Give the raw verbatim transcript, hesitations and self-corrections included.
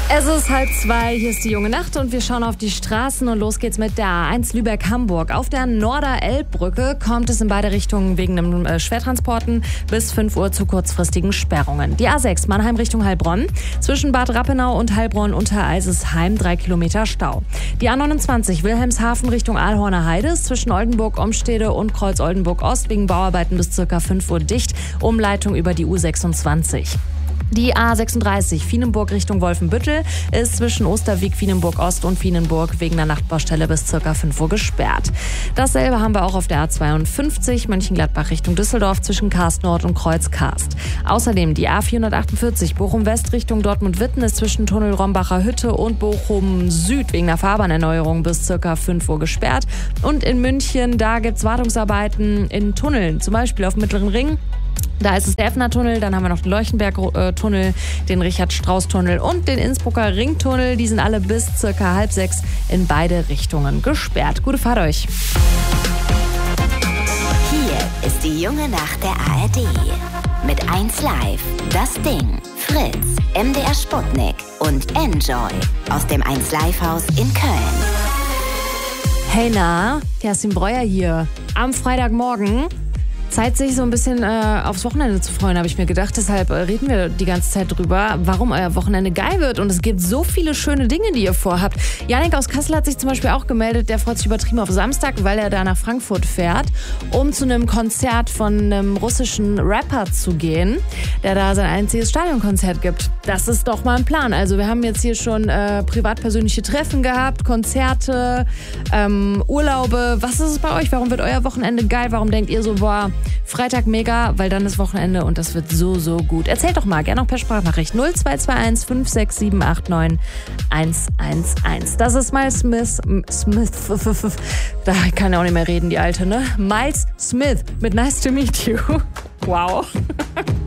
Es ist halb zwei, hier ist die junge Nacht und wir schauen auf die Straßen und los geht's mit der A eins Lübeck-Hamburg. Auf der Norder-Elbbrücke kommt es in beide Richtungen wegen den äh, Schwertransporten bis fünf Uhr zu kurzfristigen Sperrungen. Die A sechs Mannheim Richtung Heilbronn, zwischen Bad Rappenau und Heilbronn-Untereisesheim drei Kilometer Stau. Die A neunundzwanzig Wilhelmshaven Richtung Aalhorner Heide, zwischen Oldenburg-Omstede und Kreuz-Oldenburg-Ost wegen Bauarbeiten bis circa fünf Uhr dicht, Umleitung über die U sechsundzwanzig. Die A sechsunddreißig Fienenburg Richtung Wolfenbüttel ist zwischen Osterwieck, Fienenburg Ost und Fienenburg wegen der Nachtbaustelle bis ca. fünf Uhr gesperrt. Dasselbe haben wir auch auf der A zweiundfünfzig Mönchengladbach Richtung Düsseldorf zwischen Karst Nord und Kreuz Karst. Außerdem die A vierhundertachtundvierzig Bochum West Richtung Dortmund-Witten ist zwischen Tunnel Rombacher Hütte und Bochum Süd wegen der Fahrbahnerneuerung bis ca. fünf Uhr gesperrt. Und in München, da gibt's Wartungsarbeiten in Tunneln, zum Beispiel auf dem Mittleren Ring. Da ist es der Effner-Tunnel, dann haben wir noch den Leuchtenberg-Tunnel, den Richard-Strauss-Tunnel und den Innsbrucker Ringtunnel. Die sind alle bis circa halb sechs in beide Richtungen gesperrt. Gute Fahrt euch. Hier ist die junge Nacht der A R D. Mit eins Live, Das Ding, Fritz, M D R Sputnik und Enjoy aus dem eins Live-Haus in Köln. Hey na, Kerstin Breuer hier. Am Freitagmorgen. Zeit, sich so ein bisschen äh, aufs Wochenende zu freuen, habe ich mir gedacht. Deshalb äh, reden wir die ganze Zeit drüber, warum euer Wochenende geil wird. Und es gibt so viele schöne Dinge, die ihr vorhabt. Janik aus Kassel hat sich zum Beispiel auch gemeldet. Der freut sich übertrieben auf Samstag, weil er da nach Frankfurt fährt, um zu einem Konzert von einem russischen Rapper zu gehen, der da sein einziges Stadionkonzert gibt. Das ist doch mal ein Plan. Also wir haben jetzt hier schon äh, privat-persönliche Treffen gehabt, Konzerte, ähm, Urlaube. Was ist es bei euch? Warum wird euer Wochenende geil? Warum denkt ihr so, boah, Freitag mega, weil dann ist Wochenende und das wird so, so gut. Erzählt doch mal, gerne auch per Sprachnachricht null zwei zwei eins fünf sechs sieben acht neun eins eins eins. Das ist Miles Smith. Smith. Da kann er auch nicht mehr reden, die Alte, ne? Miles Smith mit Nice to Meet You. Wow.